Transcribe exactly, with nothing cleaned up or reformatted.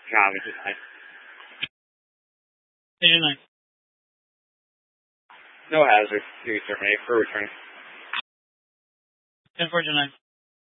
Copy, just nine. Agent nine. No hazard. Do terminate for returning. ten four, Agent nine.